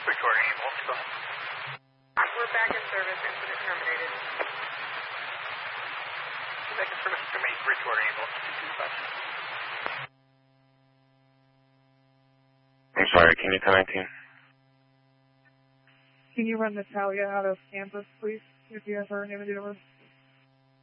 Bridgewater ambulance, go ahead. We're back in service, incident terminated. Back in service, terminate Bridgewater ambulance, 225. I'm sorry, can you connect in? Can you run Natalia out of Kansas, please, if you have her name and date of birth?